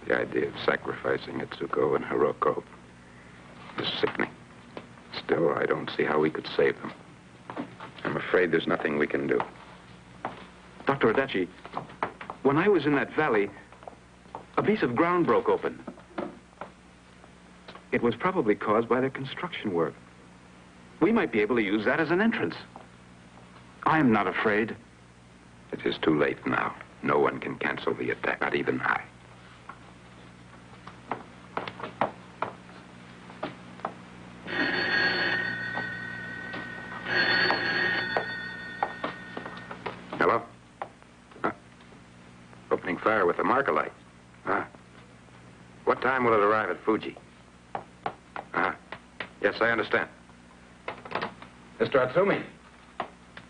The idea of sacrificing Itsuko and Hiroko is sickening. Still, I don't see how we could save them. I'm afraid there's nothing we can do. Dr. Adachi, when I was in that valley, a piece of ground broke open. It was probably caused by their construction work. We might be able to use that as an entrance. I am not afraid. It is too late now. No one can cancel the attack, not even I. Hello? Opening fire with the marker light. What time will it arrive at Fuji? Yes, I understand. Mr. Atsumi.